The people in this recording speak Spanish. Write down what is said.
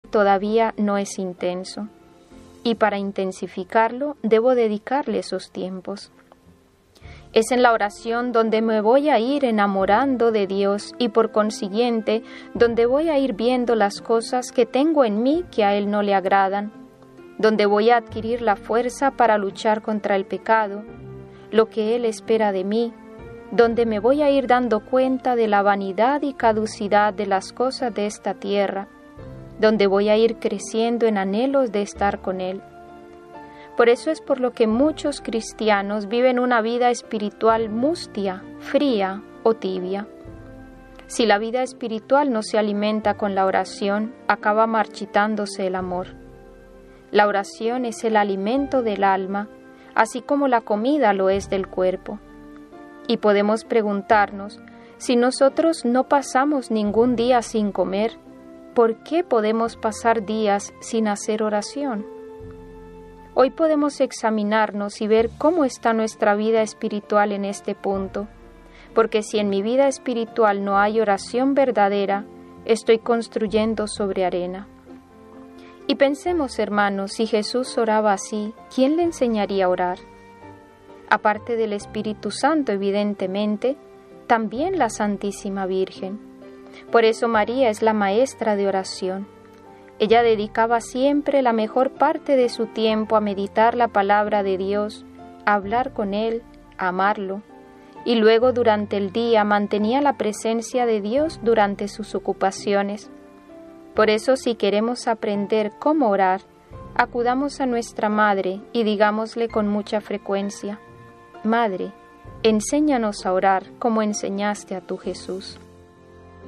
todavía no es intenso, y para intensificarlo debo dedicarle esos tiempos. Es en la oración donde me voy a ir enamorando de Dios y por consiguiente donde voy a ir viendo las cosas que tengo en mí que a Él no le agradan, donde voy a adquirir la fuerza para luchar contra el pecado, lo que Él espera de mí, donde me voy a ir dando cuenta de la vanidad y caducidad de las cosas de esta tierra, donde voy a ir creciendo en anhelos de estar con Él. Por eso es por lo que muchos cristianos viven una vida espiritual mustia, fría o tibia. Si la vida espiritual no se alimenta con la oración, acaba marchitándose el amor. La oración es el alimento del alma, así como la comida lo es del cuerpo. Y podemos preguntarnos, si nosotros no pasamos ningún día sin comer, ¿por qué podemos pasar días sin hacer oración? Hoy podemos examinarnos y ver cómo está nuestra vida espiritual en este punto, porque si en mi vida espiritual no hay oración verdadera, estoy construyendo sobre arena. Y pensemos, hermanos, si Jesús oraba así, ¿quién le enseñaría a orar? Aparte del Espíritu Santo, evidentemente, también la Santísima Virgen. Por eso María es la maestra de oración. Ella dedicaba siempre la mejor parte de su tiempo a meditar la palabra de Dios, a hablar con Él, a amarlo, y luego durante el día mantenía la presencia de Dios durante sus ocupaciones. Por eso, si queremos aprender cómo orar, acudamos a nuestra Madre y digámosle con mucha frecuencia: Madre, enséñanos a orar como enseñaste a tu Jesús.